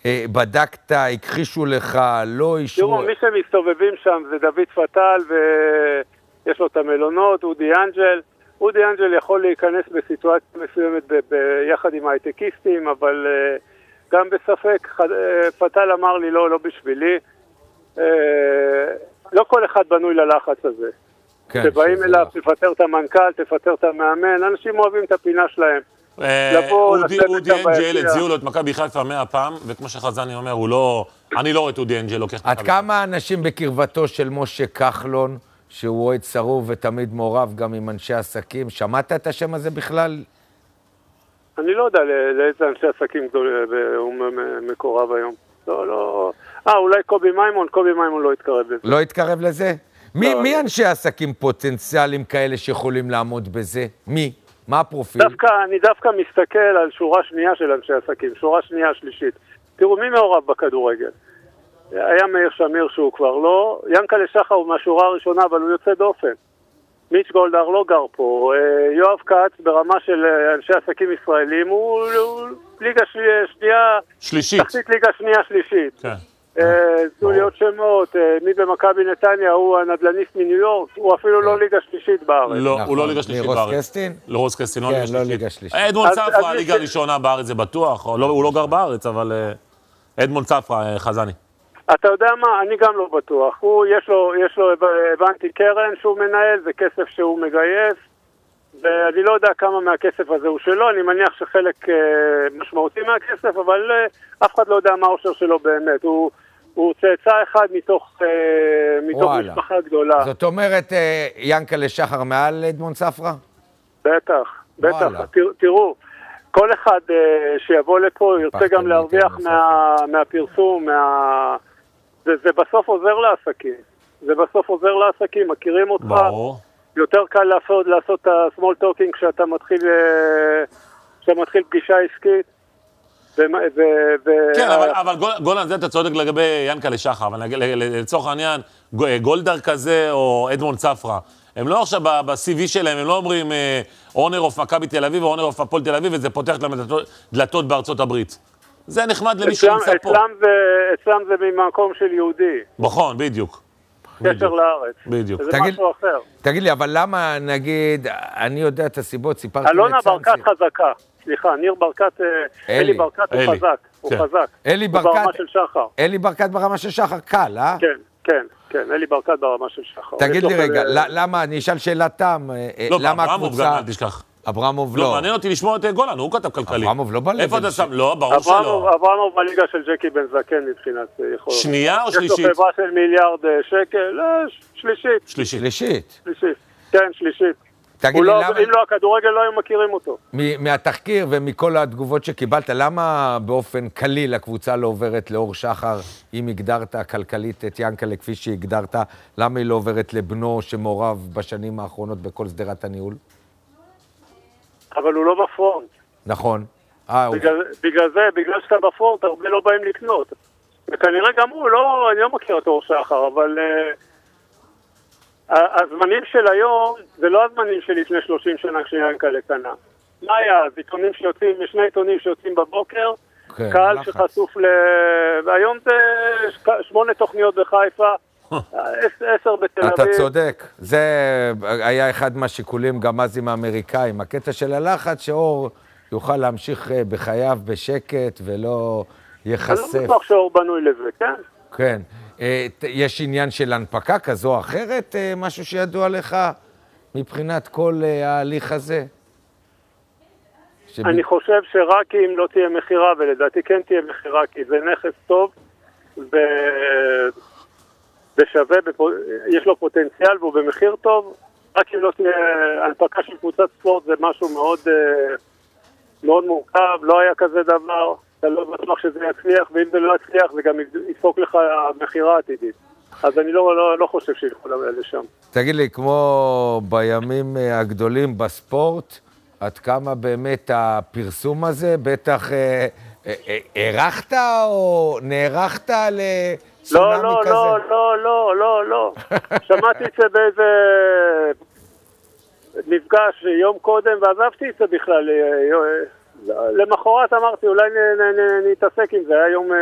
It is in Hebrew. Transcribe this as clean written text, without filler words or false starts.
בדקת, הכחישו לך, לא אישרו? תראו, מי שמסתובבים שם זה דוד פטל, ויש לו את המלונות, אודי אנג'ל. אודי אנג'ל יכול להיכנס בסיטואציה מסוימת יחד עם הייטקיסטים, אבל גם בספק, פטל אמר לי לא בשבילי. לא כל אחד בנוי ללחץ הזה. שבאים אליו, תפטר את המנכ"ל, תפטר את המאמן, אנשים אוהבים את הפינה שלהם. אודי אנג'ל הציעו לו את מכבי חיפה 100 פעם, וכמו שחזני אומר, אני לא רואה את אודי אנג'ל לוקח את מכבי חיפה. עד כמה אנשים בקרבתו של משה כחלון, שהוא אוהד שרוף ותמיד מעורב גם עם אנשי עסקים, שמעת את השם הזה בכלל? אני לא יודע לאיזה אנשי עסקים הוא מקורב היום. לא. אולי קובי מימון לא יתקרב לזה. לא יתקרב לזה? מי אנשי עסקים פוטנציאליים כאלה שיכולים לעמוד בזה? מי? מה הפרופיל? אני דווקא מסתכל על שורה שנייה של אנשי עסקים, שורה שנייה שלישית. תראו, מי מעורב בכדורגל? היה מאיר שמיר שהוא כבר לא, ינקלה שחר הוא מהשורה הראשונה, אבל הוא יוצא דופן. מיץ' גולדהר לא גר פה. יואב כץ ברמה של אנשי עסקים ישראלים הוא ליגה שנייה, שלישית. תחתית ליגה שנייה שלישית. כן. זו להיות שמות, מי במכבי נתניה הוא הנדלניסט מניו יורק, הוא אפילו לא ליגה שלישית בארץ. לא, הוא לא ליגה שלישית בארץ. רוס קסטין? לרוס קסטין, לא ליגה שלישית. אדמונד צפרא, הליגה הראשונה בארץ זה בטוח, הוא לא גר בארץ, אבל אדמונד צפרא, חזני. אתה יודע מה, אני גם לא בטוח. יש לו הבנתי קרן שהוא מנהל, זה כסף שהוא מגייס, ואני לא יודע כמה מהכסף הזה הוא שלו, אני מניח שחלק משמעותי מהכסף, אבל אף אחד לא יודע מה האושר שלו באמת. הוא צאצא אחד מתוך משפחה גדולה. זאת אומרת, ינקלה שחר מעל אדמונד צפרא? בטח. תראו, כל אחד שיבוא לפה ירצה גם להרוויח מהפרסום, זה בסוף עוזר לעסקים. מכירים אותך? ברור. יותר קל לעשות את ה-small talking כשאתה מתחיל פגישה עסקית. כן, אבל גולן, זה אתה צודק לגבי ינקלה שחר, אבל לצורך העניין, גולדהר כזה או אדמונד צפרא, הם לא עכשיו ב-CV שלהם, הם לא אומרים אונר אוף מכבי תל אביב או אונר אוף הפועל תל אביב, וזה פותח להם דלתות בארצות הברית. זה נחמד למי שנמצא פה. אצלם זה ממקום של יהודי. נכון, בדיוק. קשר לארץ. בדיוק. זה משהו אחר. תגיד לי, אבל למה, נגיד, אני יודע את הסיבות, סיפרתי אלונה ברקת חזקה. סליחה, ניר ברקת, אלי ברקת הוא חזק. הוא חזק. ברמה של שחר. אלי ברקת ברמה של שחר קל, אה? כן, אלי ברקת ברמה של שחר. תגיד לי רגע, למה, אני אשאל שאלת תם, למה הקבוצה... לא, אל תשכח. אברמוב לא. לא, מעניין אותי לשמוע את גולן, הוא כתב כלכלי. אברמוב לא בלבל. איפה אתה שם? לא, ברור שלא. אברמוב בליגה של ג'קי בן זקן מבחינת יכולת. שנייה או שלישית? יש לו חברה של מיליארד שקל, שלישית. שלישית? כן, שלישית. אם לא הכדורגל לא היו מכירים אותו. מהתחקיר ומכל התגובות שקיבלת, למה באופן כליל הקבוצה לא עוברת לאור שחר, אם הגדרת כלכלית את ינקלה כפי שהגדרת, למה היא לא עוברת לבנו שמעורב בשנים האחרונות בכל סדרת הניהול? אבל הוא לא בפרונט. נכון. בגלל שאתה בפרונט, הרבה לא באים לקנות. וכנראה גם הוא, אני לא מכיר את אור שחר, אבל הזמנים של היום, זה לא הזמנים של לפני 30 שנה כשיינקלה קנה. מה היה? שני עיתונים שיוצאים בבוקר, קהל שחשוף והיום זה 8 תוכניות בחיפה, 10 בתל אביב. אתה צודק, זה היה אחד מהשיקולים גם אז עם האמריקאים, הקטע של הלחץ שאור יוכל להמשיך בחייו בשקט ולא ייחשף. אני לא בטוח שאור בנוי לזה, כן? כן. יש עניין של הנפקה כזו או אחרת, משהו שידוע לך מבחינת כל ההליך הזה? אני חושב שרק אם לא תהיה מחירה, ולדעתי כן תהיה מחירה, כי זה נכס טוב ושווה, יש לו פוטנציאל והוא במחיר טוב, רק אם לא תהיה הנפקה של קבוצת ספורט זה משהו מאוד מאוד מורכב, לא היה כזה דבר, אתה לא בטוח שזה יצליח, ואם זה לא יצליח זה גם ידפוק לך מחירה עתידית. אז אני לא חושב שילכו לשם. תגיד לי, כמו בימים הגדולים בספורט, עד כמה באמת הפרסום הזה, בטח ערכת או נערכת לצונאמי כזה? לא. שמעתי את זה באיזה מפגש יום קודם, ועזבתי את זה בכלל. למחרת אמרתי, אולי נתעסק עם זה, היה יום